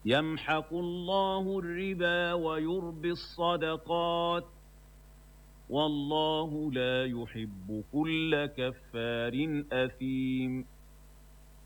يمحق الله الربا ويربي الصدقات والله لا يحب كل كفار أثيم.